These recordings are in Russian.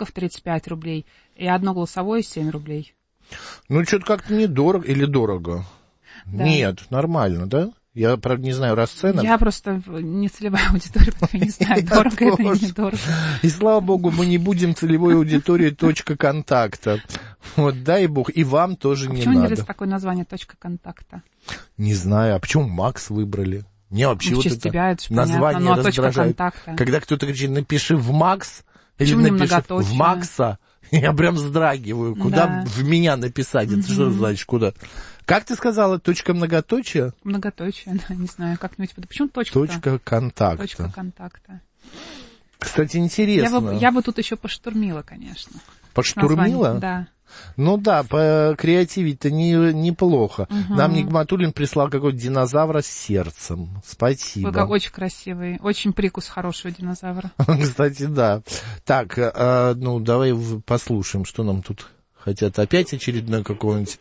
подарков 35 рублей и одно голосовое 7 рублей. Ну, что-то как-то недорого или дорого. Да. Нет, нормально, да? Я, правда, не знаю расценок. Я просто не целевая аудитория, поэтому не знаю, дорого это или недорого. И слава богу, мы не будем целевой аудиторией точка контакта. Вот, дай бог, и вам тоже не надо. Почему интересно такое название точка контакта? Не знаю, а почему Макс выбрали? Мне вообще вот это тебя, это название понятно, раздражает. Когда кто-то кричит, напиши в Макс, или напиши в Макса, я прям вздрагиваю. Куда в меня написать? Это что значит, куда? Как ты сказала, точка многоточия? Многоточие, да, не знаю, как-нибудь. Почему точка? Точка контакта. Точка контакта. Кстати, интересно. Я бы тут еще поштурмила, конечно. Поштурмила? Да. Ну да, покреативить-то неплохо. Нам Нигматуллин прислал какого-то динозавра с сердцем. Спасибо. Ой, как очень красивый. Очень прикус хорошего динозавра. Кстати, да. Так, давай послушаем, что нам тут хотят. Опять очередной какого-нибудь,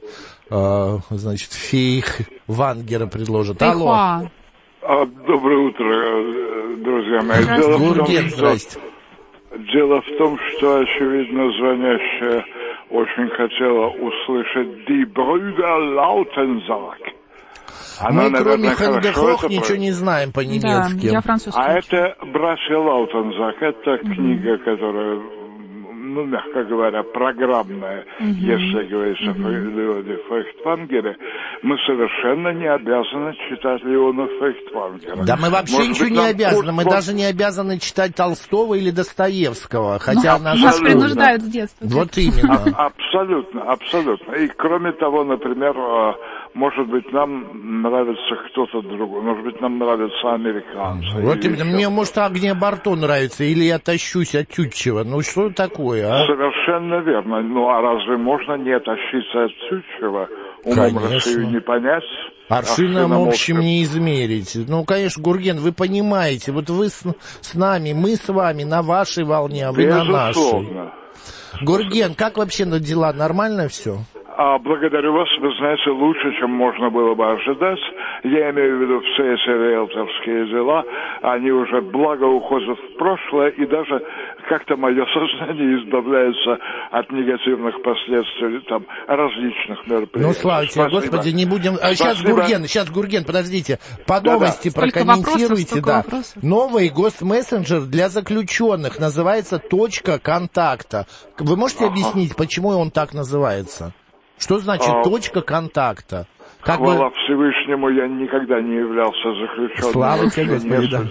значит, фейхвангера предложат. Алло. Доброе утро, друзья мои. Дело в том, что, очевидно, звонящая очень хотела услышать «Die Brüder Lautensack». Мы, кроме Хэндехох, ничего не знаем по-немецки. Да, я французский. А это «Братья Лаутензак». Это книга, которая, мягко говоря, программная, если говорится о Леоне Фейхтвангере. Мы совершенно не обязаны читать Леона Фейхтвангера. Да мы вообще ничего не обязаны. Мы даже не обязаны читать Толстого или Достоевского. Хотя нас принуждают с детства. Вот именно. Абсолютно. И кроме того, например, может быть, нам нравится кто-то другой. Может быть, нам нравятся американцы. Вот именно. Мне, может, Агния Барто нравится, или я тащусь от Тютчева. Ну, что такое, а? Совершенно верно. Ну, а разве можно не тащиться от Тютчева? Умом Россию не понять. Аршином общем не измерить. Ну, конечно, Гурген, вы понимаете, вот вы с нами, мы с вами на вашей волне, а вы на нашей. Гурген, как вообще дела? Нормально все? Благодарю вас. Вы знаете, лучше, чем можно было бы ожидать. Я имею в виду все эти риэлторские дела. Они уже благо уходят в прошлое, и даже как-то мое сознание избавляется от негативных последствий там различных мероприятий. Ну, слава тебе, Господи, не будем... Сейчас, Гурген, подождите. По новости прокомментируйте, да. Новый госмессенджер для заключенных называется «Точка контакта». Вы можете объяснить, почему он так называется? Что значит точка контакта? Хвала Всевышнему, я никогда не являлся заключенным. Слава тебе, Господи, да.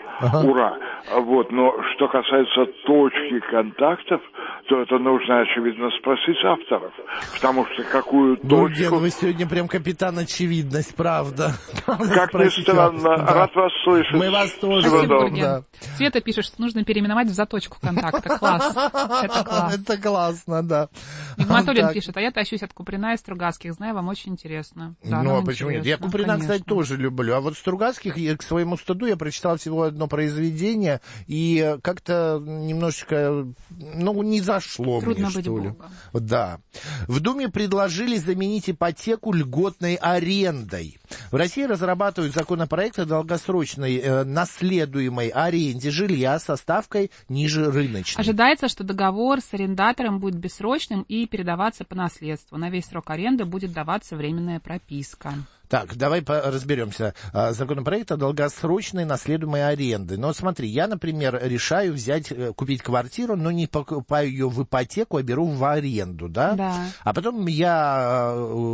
Ура! Вот, но что касается точки контактов, то это нужно, очевидно, спросить авторов. Потому что какую точку... Вы сегодня прям капитан очевидность, правда. Как ни странно, рад вас слышать. Мы вас тоже. Спасибо, да. Света пишет, что нужно переименовать в заточку контакта. Класс. Это класс. Это классно, да. Нигматуллин пишет, а я тащусь от Куприна и Стругацких. Знаю, вам очень интересно. Да, ну, а почему нет? Я Куприна, кстати, тоже люблю. А вот Стругацких, к своему стыду, я прочитал всего одно произведение, и как-то немножечко, не зашло трудно мне, быть что ли. Богом. Да. В Думе предложили заменить ипотеку льготной арендой. В России разрабатывают законопроект о долгосрочной наследуемой аренде жилья со ставкой ниже рыночной. Ожидается, что договор с арендатором будет бессрочным и передаваться по наследству. На весь срок аренды будет даваться временная прописка. Так, давай разберемся. Законопроект о долгосрочной наследуемой аренды. Но смотри, я, например, решаю купить квартиру, но не покупаю ее в ипотеку, а беру в аренду, да? Да. А потом я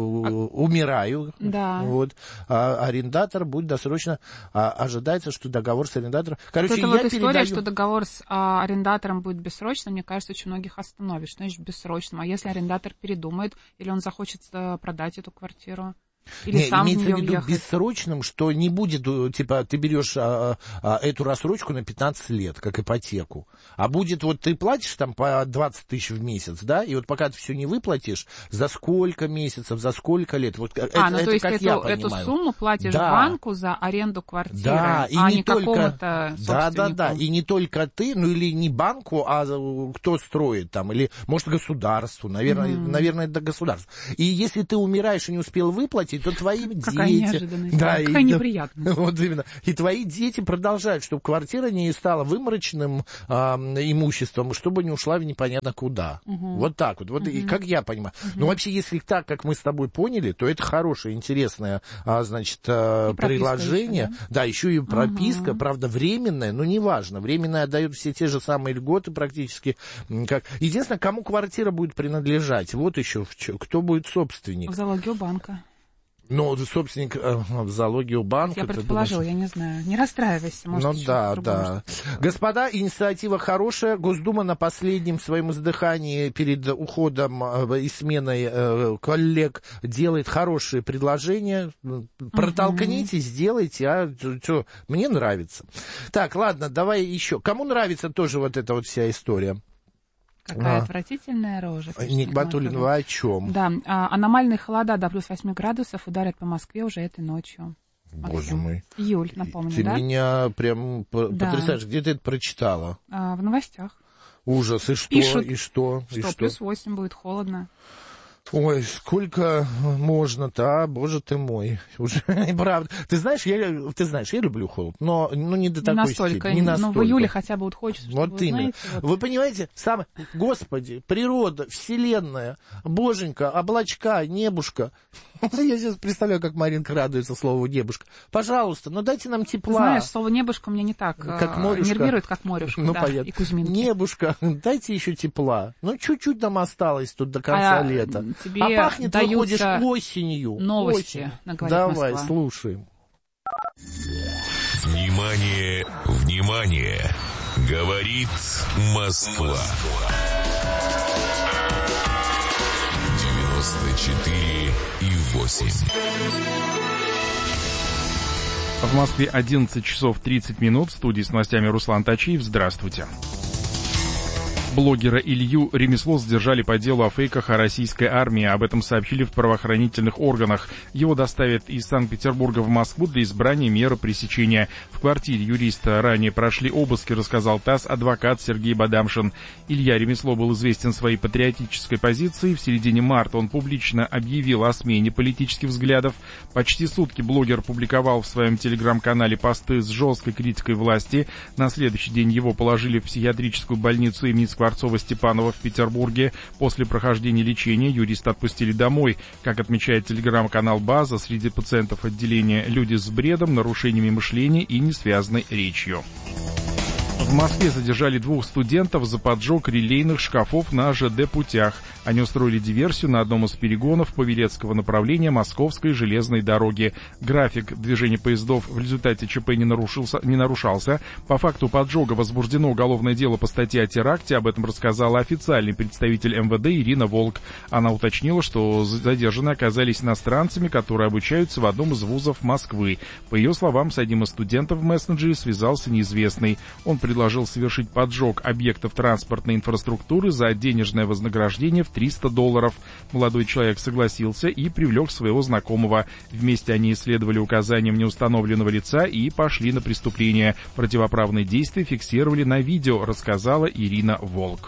умираю. Да. Вот. Арендатор будет досрочно... ожидается, что договор с арендатором... Короче, вот эта история, что договор с арендатором будет бессрочным, мне кажется, очень многих остановит. Что значит бессрочным? А если арендатор передумает, или он захочет продать эту квартиру? Или сам имеется в виду уехать. бессрочным, что не будет, типа, ты берешь эту рассрочку на 15 лет, как ипотеку, а будет, вот ты платишь там по 20 тысяч в месяц, да, и вот пока ты все не выплатишь, за сколько месяцев, за сколько лет, вот это, то есть как я понимаю. Эту сумму платишь банку за аренду квартиры, да, и не какому-то собственнику. Да, и не только ты, или не банку, а кто строит там, или, может, государству, наверное, это государство. И если ты умираешь и не успел выплатить, новости, то твои дети... Какая неожиданность, какая неприятность. Вот именно. И твои дети продолжают, чтобы квартира не стала выморочным имуществом, чтобы не ушла в непонятно куда. Вот так вот. И как я понимаю. Но вообще, если так, как мы с тобой поняли, то это хорошее, интересное, значит, предложение. Еще, да, еще и прописка, правда, временная, но неважно. Временная отдает все те же самые льготы практически. Единственное, кому квартира будет принадлежать. Вот еще кто будет собственник. В залоге у банка. Ну, собственник в залоге у банка. Я предположила, я не знаю. Не расстраивайся. Может, да. Господа, инициатива хорошая. Госдума на последнем своем издыхании перед уходом и сменой коллег делает хорошие предложения. Протолкните, сделайте. Мне нравится. Так, ладно, давай еще. Кому нравится тоже вот эта вот вся история? Какая отвратительная рожа. Ник Батуллин, вы о чем? Да, аномальные холода до плюс 8 градусов ударят по Москве уже этой ночью. Боже мой. Июль, напомню, Ты меня прям потрясаешь. Где ты это прочитала? В новостях. Ужас. И что? Пишут, и что? Плюс 8 будет холодно. Ой, сколько можно-то, боже ты мой. Уже, правда. Ты знаешь, я люблю холод, но не до такой настолько, степени. Не настолько. Но в июле хотя бы вот хочется, чтобы вот именно. Знаете, вот... Вы понимаете, Господи, природа, вселенная, боженька, облачка, небушка. Я сейчас представляю, как Маринка радуется слову небушка. Пожалуйста, дайте нам тепла. Знаешь, слово небушка меня не так как морюшка. Нервирует, как морюшка, понятно. И Кузьминки. Небушка, дайте еще тепла. Чуть-чуть нам осталось тут до конца лета. Тебе пахнет, выходишь осенью. Новости. Давай, Москва. Слушаем. Внимание, внимание! Говорит Москва. 94,8. В Москве 11 часов 30 минут. В студии с новостями Руслан Тачиев. Здравствуйте. Блогера Илью Ремесло задержали по делу о фейках о российской армии. Об этом сообщили в правоохранительных органах. Его доставят из Санкт-Петербурга в Москву для избрания меры пресечения. В квартире юриста ранее прошли обыски, рассказал ТАСС адвокат Сергей Бадамшин. Илья Ремесло был известен своей патриотической позицией. В середине марта он публично объявил о смене политических взглядов. Почти сутки блогер публиковал в своем телеграм-канале посты с жесткой критикой власти. На следующий день его положили в психиатрическую больницу имени Скворцова-Степанова в Петербурге. После прохождения лечения юриста отпустили домой. Как отмечает телеграм-канал «База», среди пациентов отделения люди с бредом, нарушениями мышления и несвязанной речью. В Москве задержали 2 студентов за поджог релейных шкафов на ЖД-путях. Они устроили диверсию на одном из перегонов Павелецкого направления Московской железной дороги. График движения поездов в результате ЧП не нарушался. По факту поджога возбуждено уголовное дело по статье о теракте. Об этом рассказала официальный представитель МВД Ирина Волк. Она уточнила, что задержанные оказались иностранцами, которые обучаются в одном из вузов Москвы. По ее словам, с одним из студентов в мессенджере связался неизвестный. Он предложил совершить поджог объектов транспортной инфраструктуры за денежное вознаграждение в $300. Молодой человек согласился и привлек своего знакомого. Вместе они исследовали указаниям неустановленного лица и пошли на преступление. Противоправные действия фиксировали на видео, рассказала Ирина Волк.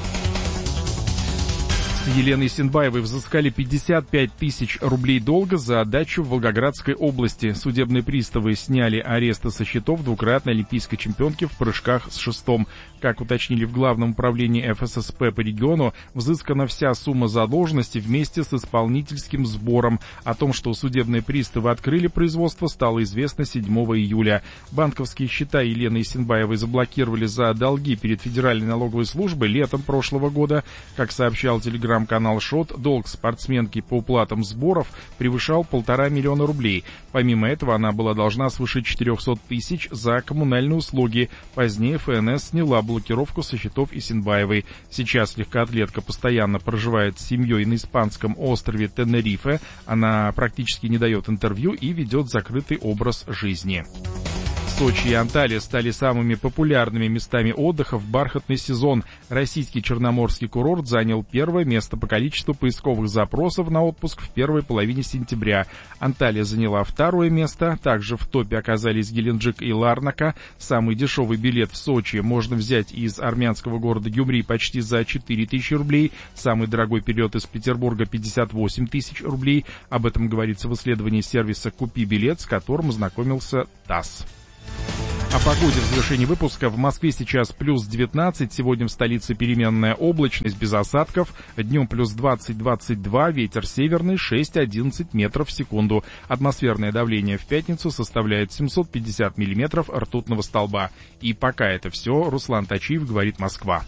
Елены Исенбаевой взыскали 55 тысяч рублей долга за дачу в Волгоградской области. Судебные приставы сняли аресты со счетов двукратной олимпийской чемпионки в прыжках с шестом. Как уточнили в Главном управлении ФССП по региону, взыскана вся сумма задолженности вместе с исполнительским сбором. О том, что судебные приставы открыли производство, стало известно 7 июля. Банковские счета Елены Исенбаевой заблокировали за долги перед Федеральной налоговой службой летом прошлого года. Как сообщал телеграм-канал ШОТ, долг спортсменки по уплатам сборов превышал 1,5 миллиона рублей. Помимо этого, она была должна свыше 400 тысяч за коммунальные услуги. Позднее ФНС сняла блокировку со счетов Исенбаевой. Сейчас легкоатлетка постоянно проживает с семьей на испанском острове Тенерифе. Она практически не дает интервью и ведет закрытый образ жизни. Сочи и Анталия стали самыми популярными местами отдыха в бархатный сезон. Российский черноморский курорт занял первое место по количеству поисковых запросов на отпуск в первой половине сентября. Анталия заняла второе место. Также в топе оказались Геленджик и Ларнака. Самый дешевый билет в Сочи можно взять из армянского города Гюмри почти за 4000 рублей. Самый дорогой перелет из Петербурга 58 тысяч рублей. Об этом говорится в исследовании сервиса «Купи билет», с которым ознакомился ТАСС. О погоде в завершении выпуска. В Москве сейчас плюс 19, сегодня в столице переменная облачность без осадков, днем плюс 20-22, ветер северный 6-11 метров в секунду. Атмосферное давление в пятницу составляет 750 миллиметров ртутного столба. И пока это все. Руслан Тачиев, говорит Москва.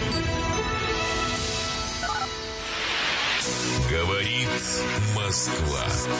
Говорит Москва.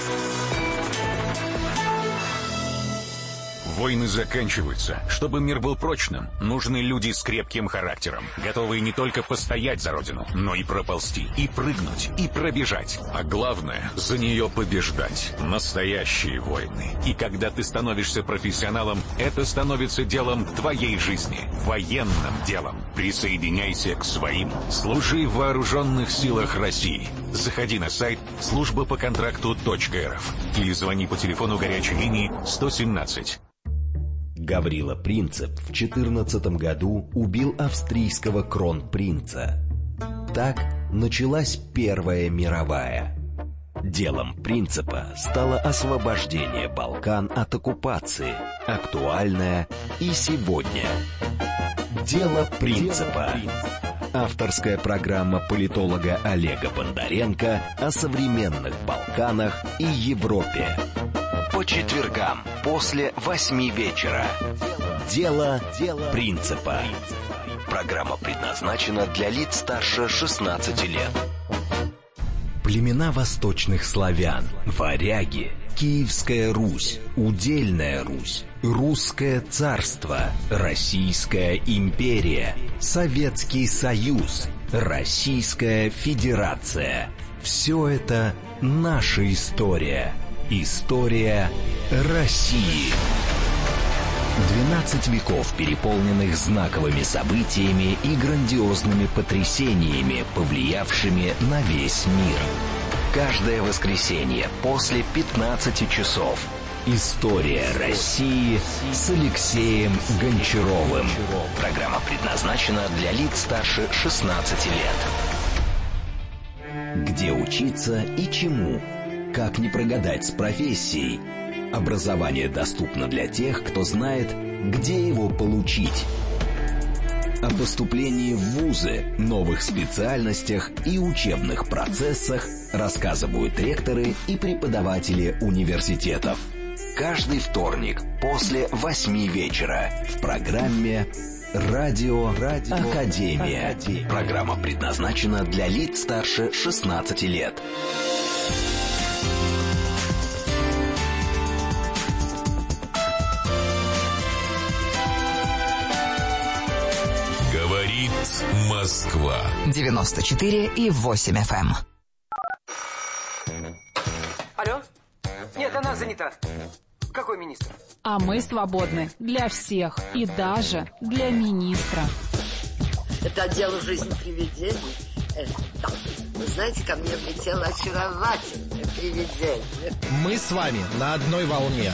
Войны заканчиваются. Чтобы мир был прочным, нужны люди с крепким характером, готовые не только постоять за родину, но и проползти, и прыгнуть, и пробежать. А главное, за нее побеждать. Настоящие войны. И когда ты становишься профессионалом, это становится делом твоей жизни. Военным делом. Присоединяйся к своим. Служи в вооруженных силах России. Заходи на сайт службапоконтракту.рф или звони по телефону горячей линии 117. Гаврила Принцип в 14 году убил австрийского кронпринца. Так началась Первая мировая. Делом Принципа стало освобождение Балкан от оккупации, актуальное и сегодня. Дело Принципа. Авторская программа политолога Олега Бондаренко о современных Балканах и Европе. По четвергам после 8 вечера. Дело Принципа. Программа предназначена для лиц старше 16 лет. Племена восточных славян, варяги, Киевская Русь, Удельная Русь, Русское царство, Российская империя, Советский Союз, Российская Федерация. Все это наша история. История России. 12 веков, переполненных знаковыми событиями и грандиозными потрясениями, повлиявшими на весь мир. Каждое воскресенье после 15 часов. История России с Алексеем Гончаровым. Программа предназначена для лиц старше 16 лет. Где учиться и чему? Как не прогадать с профессией? Образование доступно для тех, кто знает, где его получить. О поступлении в вузы, новых специальностях и учебных процессах рассказывают ректоры и преподаватели университетов. Каждый вторник после 8 вечера в программе «Радио Академия». Программа предназначена для лиц старше 16 лет. Говорит Москва. 94,8 FM. Алло? Нет, она занята. Какой министр? А мы свободны для всех и даже для министра. Это дело жизни привидений. Да. Вы знаете, ко мне влетело очаровательное привидение. Мы с вами на одной волне.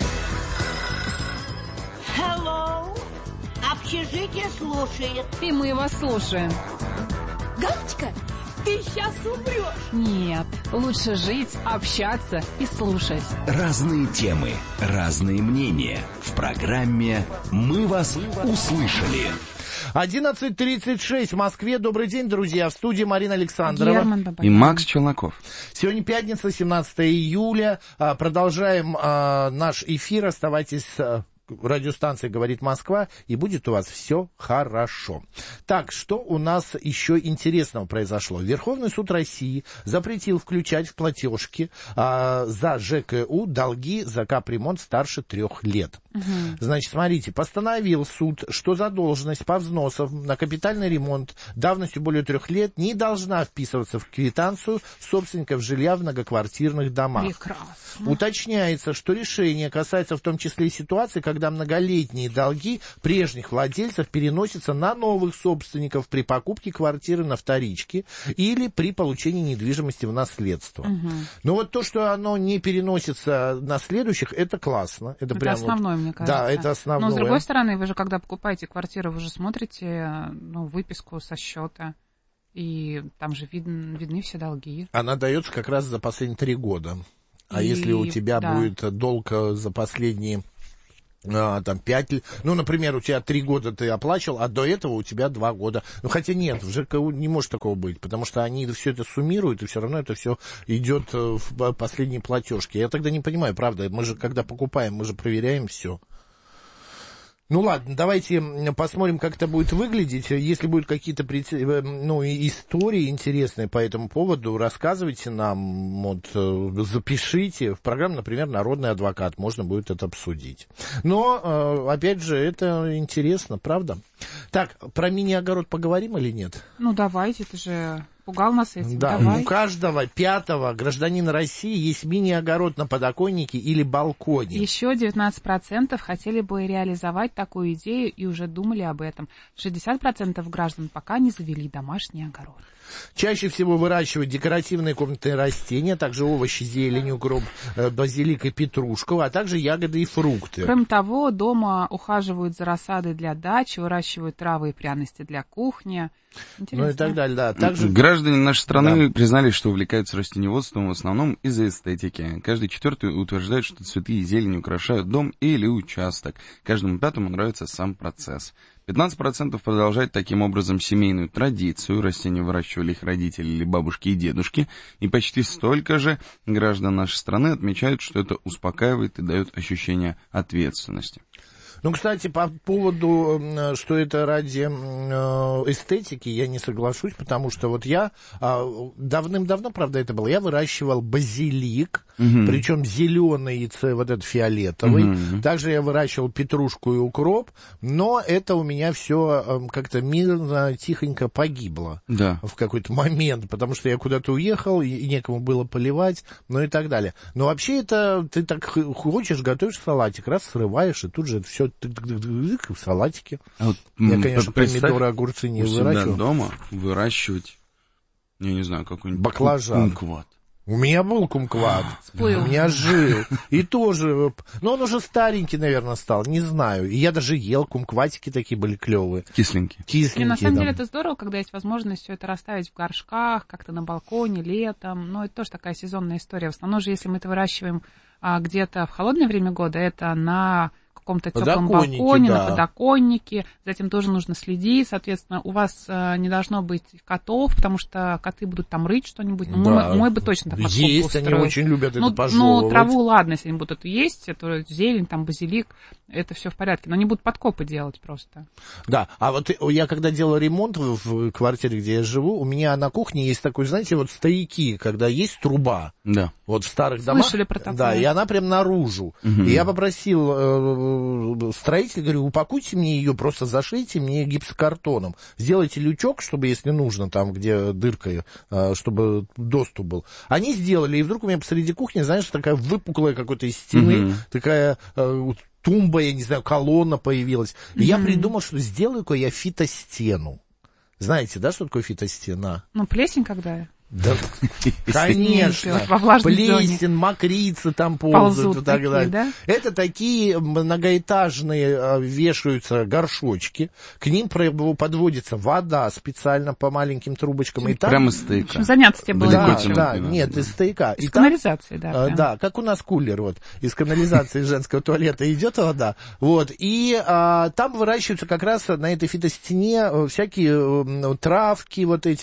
Hello. Общежитие слушает. И мы вас слушаем. Галочка, ты сейчас умрешь. Нет, лучше жить, общаться и слушать. Разные темы, разные мнения. В программе «Мы вас услышали». 11:36 в Москве. Добрый день, друзья. В студии Марина Александрова. И Макс Челноков. Сегодня пятница, 17 июля. Продолжаем наш эфир. Оставайтесь с радиостанцией «Говорит Москва», и будет у вас все хорошо. Так, что у нас еще интересного произошло? Верховный суд России запретил включать в платежки за ЖКУ долги за капремонт старше 3 лет. Значит, смотрите, постановил суд, что задолженность по взносам на капитальный ремонт давностью более 3 лет не должна вписываться в квитанцию собственников жилья в многоквартирных домах. Прекрасно. Уточняется, что решение касается в том числе и ситуации, когда когда многолетние долги прежних владельцев переносятся на новых собственников при покупке квартиры на вторичке или при получении недвижимости в наследство. Но вот то, что оно не переносится на следующих, это классно. Это прям основное, мне кажется. Да, это основное. Но, с другой стороны, вы же, когда покупаете квартиру, вы же смотрите выписку со счета, и там же видны все долги. Она дается как раз за последние 3 года. А если у тебя будет долг за последние... там 5 лет, например, у тебя 3 года ты оплачивал, а до этого у тебя 2 года. Хотя нет, в ЖКУ не может такого быть, потому что они все это суммируют, и все равно это все идет в последние платежки. Я тогда не понимаю, правда, мы же, когда покупаем, мы же проверяем все. Ладно, давайте посмотрим, как это будет выглядеть. Если будут какие-то истории интересные по этому поводу, рассказывайте нам, запишите. В программе, например, «Народный адвокат», можно будет это обсудить. Но, опять же, это интересно, правда? Так, про мини-огород поговорим или нет? Давайте, ты же... Пугал нас этим. Да, давай. У каждого 5-го гражданина России есть мини-огород на подоконнике или балконе. Еще 19% хотели бы реализовать такую идею и уже думали об этом. 60% граждан пока не завели домашний огород. Чаще всего выращивают декоративные комнатные растения, также овощи, зелень, укроп, базилик и петрушку, а также ягоды и фрукты. Кроме того, дома ухаживают за рассадой для дачи, выращивают травы и пряности для кухни. Интересно. И так далее, да. Также... Граждане нашей страны признались, что увлекаются растениеводством в основном из-за эстетики. Каждый 4-й утверждает, что цветы и зелень украшают дом или участок. Каждому 5-му нравится сам процесс. 15% продолжают таким образом семейную традицию. Растения выращивали их родители или бабушки и дедушки. И почти столько же граждан нашей страны отмечают, что это успокаивает и дает ощущение ответственности. Кстати, по поводу, что это ради эстетики, я не соглашусь, потому что я давным-давно, правда, это было, я выращивал базилик, причем зеленый и фиолетовый. Также я выращивал петрушку и укроп, но это у меня все как-то мирно, тихонько погибло в какой-то момент, потому что я куда-то уехал, и некому было поливать, и так далее. Но вообще это, ты так хочешь, готовишь салатик, раз срываешь, и тут же это все в салатике. Я, конечно, помидоры, огурцы не выращиваю. Дома выращивать, я не знаю, какой-нибудь баклажан. Кумкват. У меня был кумкват, у меня жил. И тоже, он уже старенький, наверное, стал, не знаю. И я даже ел, кумкватики такие были клевые. Кисленькие. И на самом деле это здорово, когда есть возможность все это расставить в горшках, как-то на балконе, летом. Это тоже такая сезонная история. В основном же, если мы это выращиваем где-то в холодное время года, это на каком-то теплом балконе, на подоконнике. За этим тоже нужно следить. Соответственно, у вас не должно быть котов, потому что коты будут там рыть что-нибудь. Мой бы точно так подкопку есть, устроить. Они очень любят это пожевывать. Траву, ладно, если они будут это есть, это зелень, там базилик, это все в порядке. Но они будут подкопы делать просто. Да, а я когда делал ремонт в квартире, где я живу, у меня на кухне есть такой, знаете, стояки, когда есть труба. Да. В старых домах. Слышали про такое? Да, и она прям наружу. И я попросил строителя, говорю, упакуйте мне ее, просто зашейте мне гипсокартоном. Сделайте лючок, чтобы, если нужно, там, где дырка, чтобы доступ был. Они сделали, и вдруг у меня посреди кухни, знаешь, такая выпуклая какой-то из стены, такая тумба, я не знаю, колонна появилась. И я придумал, что сделаю-ка я фитостену. Знаете, да, что такое фитостена? Плесень когда? Да, конечно. Плесень, мокрицы там ползают и так далее. Да? Это такие многоэтажные вешаются горшочки, к ним подводится вода специально по маленьким трубочкам. И там... Прямо из стояка. Заняться тебе было. Да, нет, из стояка. Из канализации, да. Да, как у нас кулер, из канализации женского туалета идет вода. И там выращиваются как раз на этой фитостене всякие травки,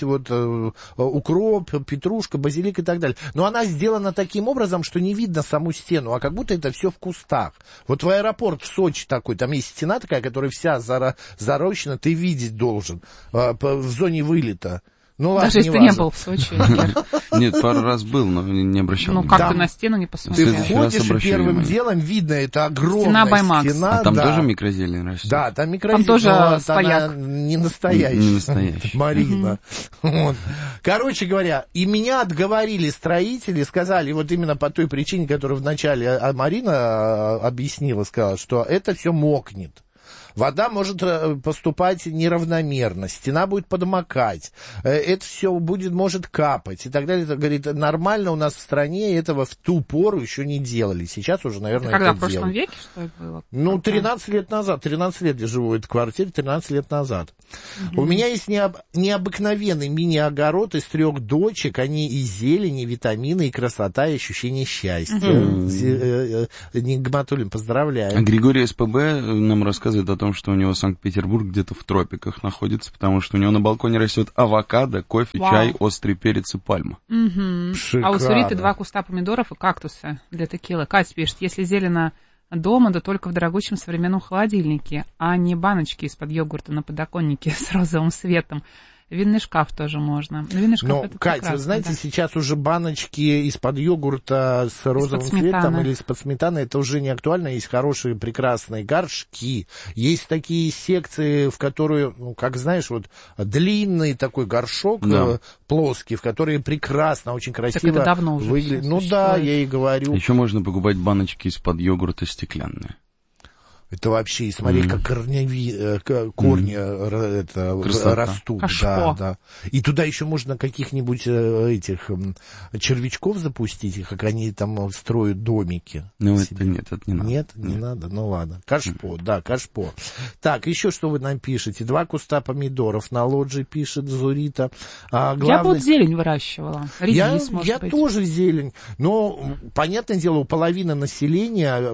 укроп, петрушка, базилик и так далее. Но она сделана таким образом, что не видно саму стену, а как будто это все в кустах. В аэропорт в Сочи такой, там есть стена такая, которая вся зарощена, ты видеть должен в зоне вылета. Даже если ты не был в Сочи. Нет, пару раз был, но не обращал. Как ты на стену не посмотрел? Ты входишь, и первым делом видно, это огромная стена. А там тоже микрозелень растет? Да, там микрозелень. Там тоже стояк. Не настоящая. Не настоящая. Марина. Короче говоря, и меня отговорили строители, сказали, вот именно по той причине, которую вначале Марина объяснила, сказала, что это все мокнет. Вода может поступать неравномерно, стена будет подмокать, это все может капать и так далее. Это, говорит, нормально у нас в стране этого в ту пору еще не делали. Сейчас уже, наверное, это делают. Когда, в прошлом веке, что это было? Ну, 13 лет назад. 13 лет я живу в этой квартире, 13 лет назад. У меня есть необыкновенный мини-огород из 3 дочек. Они и зелень, и витамины, и красота, и ощущение счастья. Нигматуллин, поздравляю. А Григорий СПБ нам рассказывает о том, что у него Санкт-Петербург где-то в тропиках находится, потому что у него на балконе растет авокадо, кофе, чай, острый перец и пальма. А у Суриты 2 куста помидоров и кактусы для текилы. Катя пишет, если зелено дома, да только в дорогущем современном холодильнике, а не баночки из-под йогурта на подоконнике с розовым светом. Винный шкаф тоже можно. Винный шкаф это Катя, вы знаете, сейчас уже баночки из-под йогурта с розовым цветом или из-под сметаны, это уже не актуально. Есть хорошие, прекрасные горшки. Есть такие секции, в которые, ну, как знаешь, вот длинный такой горшок, плоский, в который прекрасно, очень красиво так это давно уже выглядит. Ну да, я и говорю. Еще можно покупать баночки из-под йогурта стеклянные. Это вообще, смотри, как корни растут. Кашпо. Да. И туда еще можно каких-нибудь этих червячков запустить, как они там строят домики. Ну, это нет, это не надо. Нет, не надо? Ну, ладно. Кашпо, да, кашпо. Так, еще что вы нам пишете? 2 куста помидоров на лоджии, пишет Зурита. Я бы вот зелень выращивала. Редис, я тоже зелень. Но, понятное дело, у половины населения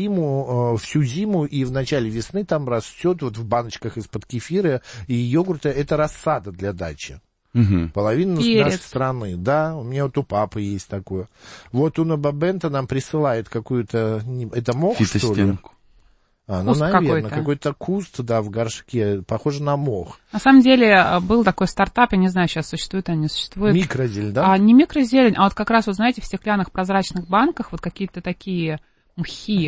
всю зиму и в начале весны там растет вот в баночках из-под кефира и йогурта. Это рассада для дачи. Половина нашей страны. Да, у меня вот у папы есть такое. Вот Уна Бабента нам присылает какую-то... Это мох, что ли? Ну, наверное, какой-то куст, да, в горшке, похоже на мох. На самом деле, был такой стартап, я не знаю, сейчас существует, не существует. Микрозелень, да? Не микрозелень, а вот как раз, вот знаете, в стеклянных прозрачных банках вот какие-то такие мхи.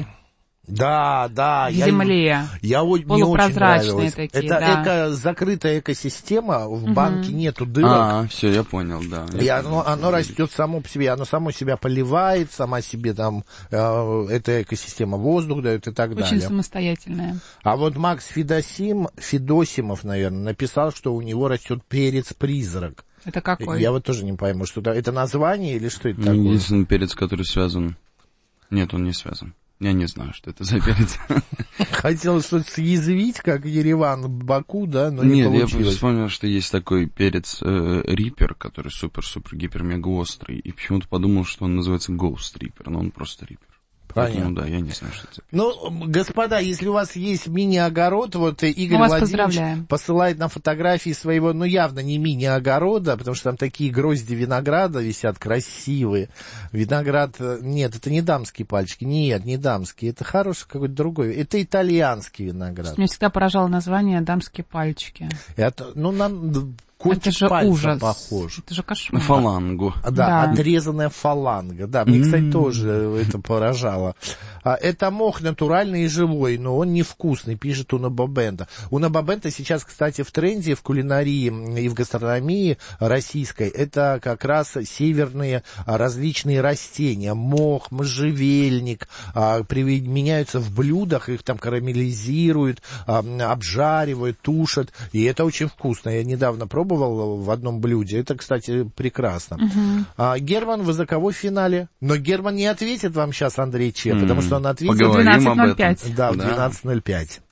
Да, в земле. Я мне очень нравилось. Такие, это закрытая экосистема, в банке нету дырок. Все, я понял, да. И оно растет само по себе, оно само себя поливает, сама себе там, эта экосистема воздух дает и так далее. Очень самостоятельная. А вот Макс Федосимов, наверное, написал, что у него растет перец-призрак. Это какой? Я вот тоже не пойму, что это название или что это такое? Единственный перец, который связан. Нет, он не связан. Я не знаю, что это за перец. Хотел что-то съязвить, как Ереван, Баку, да, но не получилось. Нет, я вспомнил, что есть такой перец Риппер, который супер-супер-гипер-мега острый, и почему-то подумал, что он называется Ghost Reaper, но он просто Риппер. Поэтому, да, я не знаю, что это. Ну, господа, если у вас есть мини-огород, вот Игорь Владимирович посылает нам фотографии своего, ну, явно не мини-огорода, потому что там такие грозди винограда висят красивые. Виноград, нет, это не дамские пальчики, нет, не дамские, это хороший какой-то другой, это итальянский виноград. Меня всегда поражало название «дамские пальчики». Это, ну, нам... Это же ужас. Похож. Это же кошмар. Фалангу. Да, отрезанная фаланга. Да, мне, кстати, тоже это поражало. Это мох натуральный и живой, но он невкусный, пишет Уна Бабента. Уна Бабента сейчас, кстати, в тренде в кулинарии и в гастрономии российской. Это как раз северные различные растения. Мох, можжевельник меняются в блюдах, их там карамелизируют, обжаривают, тушат. И это очень вкусно. Я недавно пробовал в одном блюде. Это, кстати, прекрасно. Герман, вы за кого в финале? Но Герман не ответит вам сейчас, Андрей Че, потому что он ответит в 12:05. Да, в 12:05.